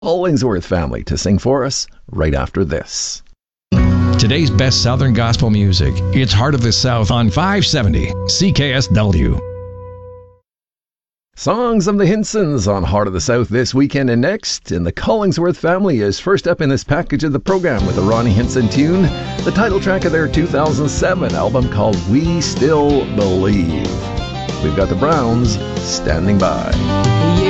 Hollingsworth family to sing for us right after this. Today's best Southern gospel music. It's Heart of the South on 570 CKSW. Songs of the Hinsons on Heart of the South this weekend and next. And the Collingsworth family is first up in this package of the program with a Ronnie Hinson tune, the title track of their 2007 album called We Still Believe. We've got the Browns standing by.